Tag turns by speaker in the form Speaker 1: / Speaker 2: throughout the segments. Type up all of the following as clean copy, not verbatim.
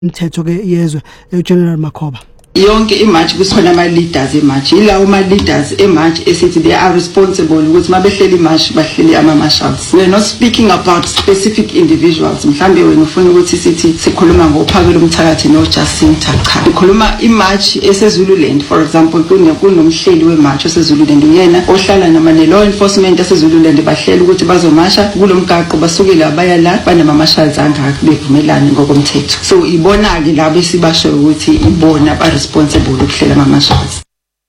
Speaker 1: umthetho ke yezwe General Makhoba.
Speaker 2: Yonke imatch kukhona ama leaders ematch ilawo ama leaders ematch esithi they are responsible ukuthi mabehleli imatch bahleli ama marshals. We are not speaking about specific individuals. Mhlambe wena ufuna ukuthi sithi sikhuluma ngophakelo umthakathi no Jacinta cha. Sikhuluma imatch eseZululand for example kunomhleli wematch eseZululand uyena ohlala nama law enforcement eseZululand bahleli ukuthi bazomasha kulomgaqo basukile abaya la banama marshals angaka bevumelana ngokomthetho. So ibona ke labo esibasho ukuthi ibona responsible ukuhlela ama-marshals.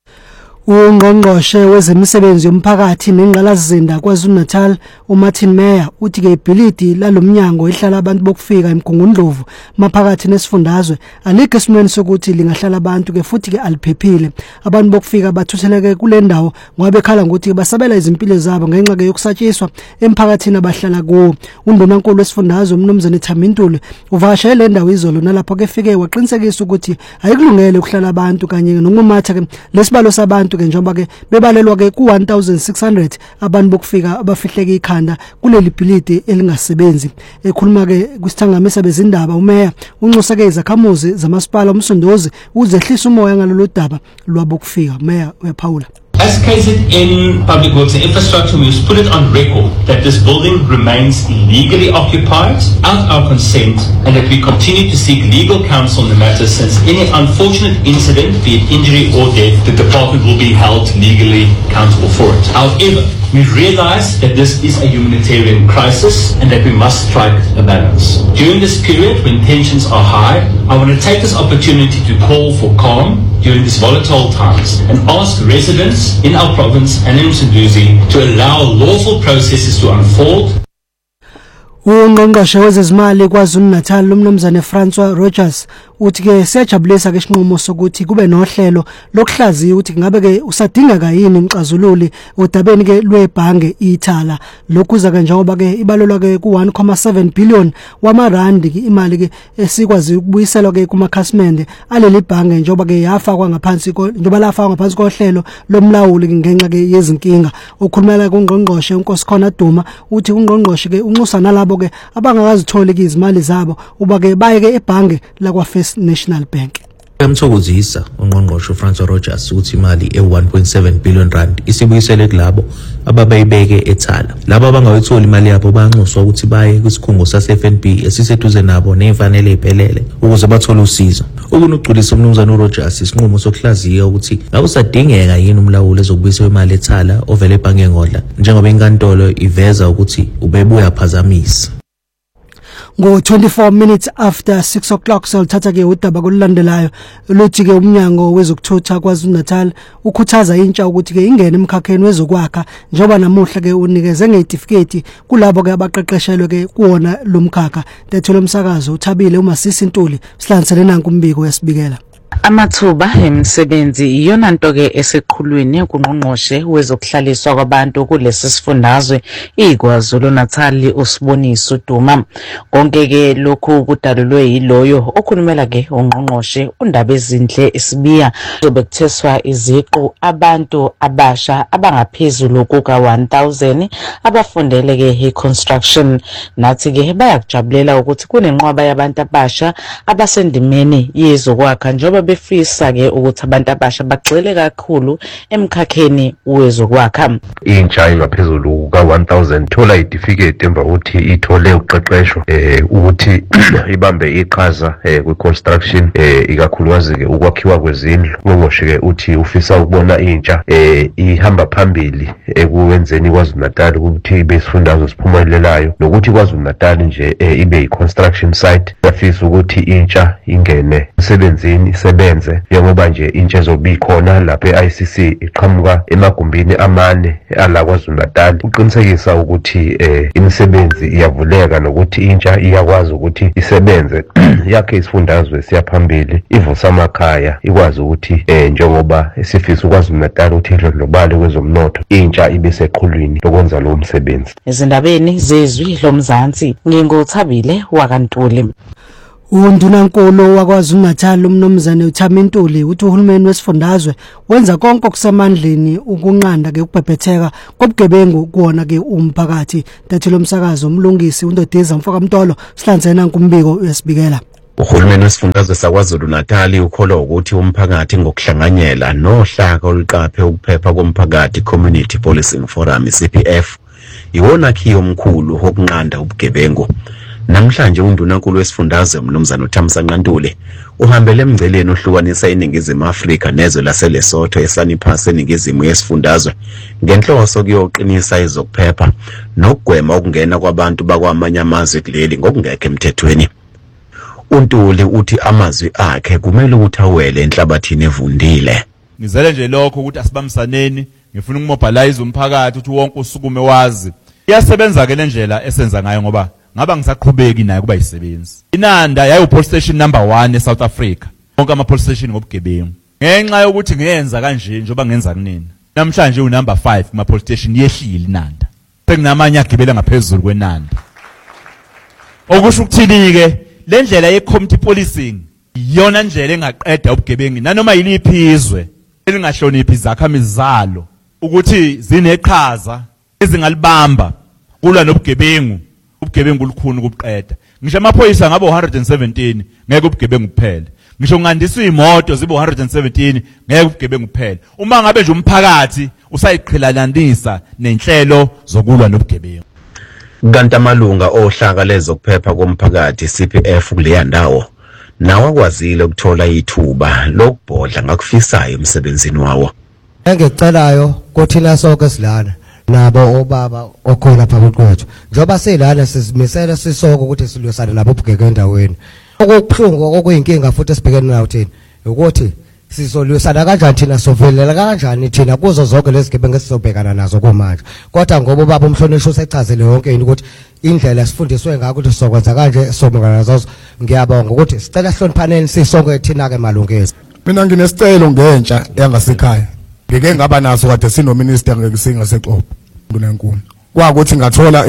Speaker 1: Ungqongqoshe wezemisebenzi yomphakathi nengqalazizinda KwaZulu-Natal uMartin Meyer uthi ke ibhilidi lalomnyango ehlala abantu bokufika eMgungundlovu maphakathi nesifundazwe alikho esimweni sokuthi lingahlala abantu ke futhi ke aliphephile. Abantu bokufika bathutheleke kule ndawo ngoba bekhala ngokuthi basabela izimpilo zabo ngenxa ke yokusatshiswa emphakathini abahlala kuwo. Undunankulu wesifundazwe uMnumzane Thamintuli uvakashele le ndawo izolo nalapho ke fike waqinisekisa ukuthi ayikulungele ukuhlala abantu kanye nokumatha ke lesibalo sabantu ke njengoba ke bebalelwa ke ku 1600 abantu bokufika abafihleke ikhanda kuleli bhilidi elingasebenzi. Ekhuluma ke kwisithangamisa bezindaba uMeya unxusa ke izakhamuzi zamasipala umsundozi uzehlisa umoya ngalolu daba lwabokufika. Meya uyaphawula.
Speaker 3: As KZN Public Works and Infrastructure, we must put it on record that this building remains illegally occupied without our consent and that we continue to seek legal counsel on the matter since any unfortunate incident, be it injury or death, the department will be held legally accountable for it. However, we realize that this is a humanitarian crisis and that we must strike a balance. During this period when tensions are high, I want to take this opportunity to call for calm during these volatile times and ask residents in our province and in Msunduzi to allow lawful processes to unfold.
Speaker 1: Ungqongqoshe wezezimali KwaZulu-Natal uMnumzane Francois Rogers uthi ke siyajabulisa ke isinqumo sokuthi kube nohlelo lokuhlaziya ukuthi ngabe ke usadingeka yini umxazululi odabeni ke lwebhange iThala. Lokuza ke njengoba ke ibalelwa ke ku 1.7 billion wamarandi imali ke esikwazi ukubuyiselwa ke kumakhasimende aleli bhange njengoba ke yafakwa ngaphansi njengoba lafakwa ngaphansi kohlelo lomlawuli ngenxa ke yezinkinga. Okhulumela kuNgqongqoshe uNkosikhona Duma uthi uNgqongqoshe ke unxusa nalabo ke abangakazitholi ke izimali zabo uba ke baye ke ebhange lakwa First National Bank.
Speaker 4: Emthokozisa uNgqongqoshe uFrancois Rogers ukuthi imali e1.7 billion rand isibuyisele kulabo ababayibeke eThala. Labo abangayithola imali yabo banxuswa ukuthi baye kwisikhungo saseFNB esiseduze nabo nezifanele eziphelele ukuze bathole usizo. Ukunuqulisa uMnumzane uRogers isinqumo sokuhlaziya ukuthi ngabe usadingeka yini umlawuli ezokubuyisa imali eThala ovele ebhange ngodla njengoba inkantolo iveza ukuthi ubebuya phazamisa.
Speaker 1: Ngo 24 minutes after 6 o'clock solthatha ke udaba kolulandelayo luthi ke umnyango wezokuthutha KwaZulu-Natal ukhuthaza intsha ukuthi ke ingene emkhakheni wezokwakha njengoba namuhla ke unikeze ngecertificate kulabo ke abaqeqeshelwe ke kuona lo mkhakha. Tetho lomsakazo uThabile uMasisi Ntuli sihlanisele nanku umbiko yasibikela.
Speaker 5: Amathuba emisebenzi iyona nto ke eseqhulwini kuNgqongqoshe wezokuhlaliswa kwabantu kulesi sifundazwe iKwaZulu-Natal uSiboniso Duma. Konke ke lokhu kudalulwe yiloyo okhulumela ke uNgqongqoshe uNdabezinhle Isibiya obekutheswa iziqu abantu abasha abangaphezulu kuka 1000 abafundele ke construction. Nathi ke bayakujabulela ukuthi kunenqwaba yabantu abasha abasendimeni yezokwakha njengoba befisa ke ukuthi abantu abasha bagxile kakhulu emkhakheni wezokwakha.
Speaker 6: Intsha engaphezulu kuka 1000 thola icertificate emva ukuthi ithole uqeqesho ukuthi ibambe iqhaza kwi-construction ikakhulukazi ke ukwakhiwa kwezindlu. Ngqongqoshe ke uthi ufisa ukubona intsha ihamba phambili ekuwenzeni KwaZulu-Natal ukuthi ibe isifundazwe siphumelelayo nokuthi KwaZulu-Natal nje ibe i-construction site. Yafisa ukuthi intsha ingene emsebenzini isebenze njengoba nje intsha ezobikhona lapha eICC iqhamuka emagumbini amane ala KwaZulu-Natal. Uqinisekisa ukuthi imisebenzi iyavuleka nokuthi intsha iyakwazi ukuthi isebenze yakhe isifundazwe siyaphambili ivusa amakhaya ikwazi ukuthi njengoba esifisa KwaZulu-Natal ukuthi idlondlobale kwezomnotho intsha ibe seqhulwini lokwenza lo msebenzi.
Speaker 5: Ezindabeni zezwi lomzansi ngingothabile wakantuli.
Speaker 1: Undunankulu wakwaZulu-Natal uMnumzane uThamintuli uthi uhulumeni wesifundazwe wenza konke okusemandleni ukunqanda ke ukubhebhetheka kobugebengu kuona ke umphakathi. Tetho lomsakazo umlungisi uNdodeza Mfokamtolo silandzena kumbiko yesibikela.
Speaker 7: Uhulumeni wesifundazwe saKwaZulu Natal ukholwa ukuthi umphakathi ngokuhlanganyela nohlaka oluqaphe ukuphepha komphakathi Community Policing Forum CPF iwona khiyo omkhulu wokunqanda ubugebengu. Namhlanje undunankulu wesifundazwe Mnumzana uThamsanqa Ntuli uhambele emngceleni ohlukanisa iNingizimu Afrika nezwe laseLesotho eSanipas eningizimu yesifundazwe ngenhloso kuyoqinisa izokuphepha nokugwema ukungena kwabantu bakwamanye amazwe kuleli ngokungekho emthethweni. uNtuli uthi amazwi akhe kumele ukuthi awele enhlabathini evundile.
Speaker 8: Ngizele nje lokho ukuthi asibamsaneni ngifuna ukumobilize umphakathi ukuthi wonke usukume wazi. Iyasebenza ke le ndlela esenza ngayo ngoba ngaba ngisaqhubeki naye kuba yisebenzi. iNanda yayi police station number 1 eSouth Africa. Wonke ama police station ngobugebengu. Ngenxa yokuthi ngiyenza kanje njengoba ngenza kunina. Namhlanje unumber 5 kuma police station yehlile iNanda. Sekunamanye agibela ngaphezulu kweNanda. Okusho ukuthini ke le ndlela ye-community policing iyona ndlela engaqeda ubugebengu nanoma yiliphi izwe elingahloniphi izakhamizi zalo ukuthi zineqhaza ezingalibamba kulwa nobugebengu. Ubugebengu lukhulu ukubuqeda. Ngisho amaphoyisa ngabo 117 ngeke ubugebengu kuphele. Ngisho ngandiswa imoto zibo 117 ngeke ubugebengu kuphele. Uma ngabe nje umphakathi usayiqhelalandisa nenhlelo zokulwa nobugebengu.
Speaker 7: Kanti amalunga ohlaka lezokuphepha komphakathi CPF kuleya ndawo nawo akwazile ukuthola ithuba lokubhodla ngakufisayo emsebenzini wawo.
Speaker 9: Engicelayo kuthina sonke silana nabo obaba okhona phakathi kwethu njoba selana sizimisela sisonke ukuthi silwisane nabo ubugeke endaweni. Okubuhlungu okuyinkinga futhi esibhekene nayo thina ukuthi sizolwisana kanjani thina sovelela kanjani thina kuzo zonke lezi gebengu esizobhekana nazo kumanje. Kodwa ngoba ubaba umhlonishwa usechazile yonke into ukuthi indlela esifundiswe ngakho ukuthi sizokwenza kanje sobhekana nazo. Ngiyabonga ukuthi sicela sihloniphaneni sisonke thina ke malungelo.
Speaker 10: Mina nginesicelo ngentsha yangasekhaya. Ngeke ngaba naso kade sinominister ngesingaseXhobo uNkulunkulu. Kwakuthi ngathola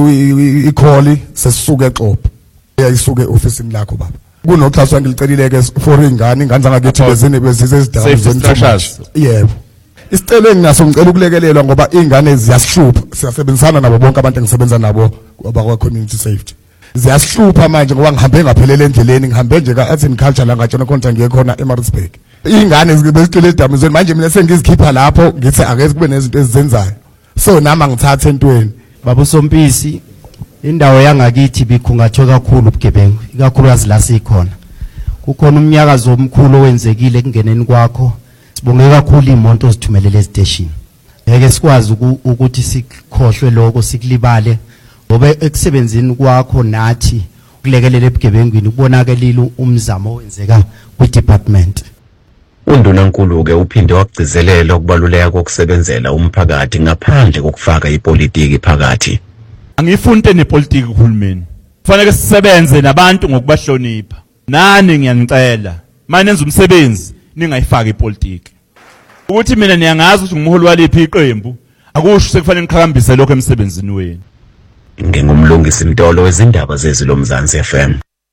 Speaker 10: ikholi sesisuke eXhobo. Eyayisuke ofisini lakho baba. Kunoxhaso ngilicelileke for ingane zangakithi bezize ezidawo
Speaker 8: zentrashas.
Speaker 10: Yebo. Isicelo enginaso ngicela ukulekelelwa ngoba ingane ziyasihlupha. Siyasebenzisana nabo bonke abantu engisebenza nabo abakwa community safety. Ziyasihlupha manje ngoba ngihambe ngaphelele endleleni ngihambe nje ka agriculture la ngatshona konke ngiye khona eMaritzburg. Ingane bezicela edamuzweni manje mina sengizikhipha lapho ngithi ake kube nezinto ezizenzayo. So nama ngithatha entweni.
Speaker 11: Baba Sompisi indawo yangakithi bikhungathwe kakhulu ubugebengu ikakhulukazi la sikhona. Kukhona umnyakazo omkhulu owenzekile kungeneni kwakho. Sibonge kakhulu imonto ozithumelele estation. Ngeke sikwazi ukuthi sikhohlwe lokho sikulibale ngoba ekusebenzini kwakho nathi ukulekelela ebugebengwini kubonakelile umzamo owenzeka kwi-department.
Speaker 7: Undunankulu ke uphinde wagcizelela ukubaluleka kokusebenzela umphakathi ngaphandle kokufaka ipolitiki phakathi.
Speaker 8: Angifunte nepolitiki uhulumeni. Kufanele sisebenze nabantu ngokubahlonipha. Nani ngiyanicela, manje nenza umsebenzi ningayifaki ipolitiki. Ukuthi mina niyangazi ukuthi ngumholi waliphi iqembu, akusho sekufanele ngiqhakambise lokho emsebenzini wenu.
Speaker 7: Ngingumlungisi Mtolo wezindaba zezilo Mzansi FM.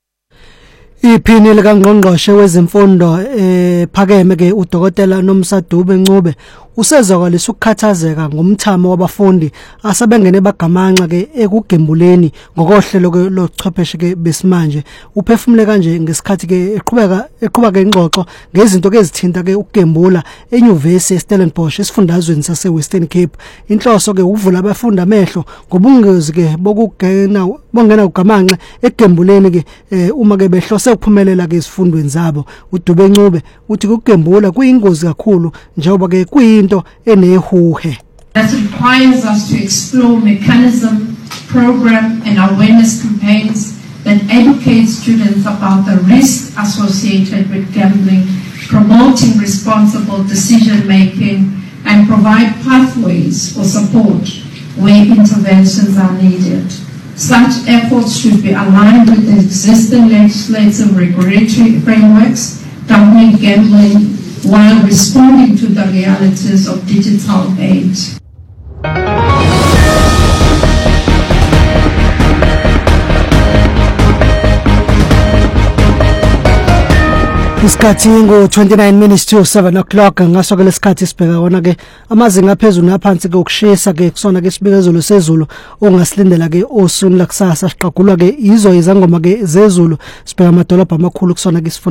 Speaker 1: Iphini likaNgqongqoshe wezemfundo phakeme ke uDokotela Nomsadube Ncube usezokwalisa ukukhathazeka ngomthamo wabafundi asebengene bagamanxa ke ekugembuleni ngokohlelo lochwepheshe ke besimanje. Uphefumule kanje ngesikhathi ke eqhubeka ingxoxo ngezinto ke ezithinta ke ukugembula eNyuvesi eStellenbosch esifundazweni saseWestern Cape. Inhloso ke ukuvula abafundi amehlo ngobungozi ke bongena ugamanxa ekugembuleni ke uma ke behlose ukuphumelela ke isifundweni zabo. uDube Ncube uthi ukugembula kuyingozi kakhulu njengoba ke kuyinto enehuhe.
Speaker 12: That requires us to explore mechanism, program and awareness campaigns that educate students about the risk associated with gambling, promoting responsible decision making and provide pathways for support where interventions are needed. Such efforts should be aligned with the existing legislative regulatory frameworks governing gambling while responding to the realities of digital age.
Speaker 1: Isikhathi ngo-29 minutes to 7 o'clock ngaso ke lesikhathi sibheka wona ke amazinga aphezulu naphansi ke ukushisa ke kusona ke sibikezelo sezulu ongasilindela ke osuni lakusasa siqagulwa ke izo izangoma ke zezulu sibheka amadolobha amakhulu kusona ke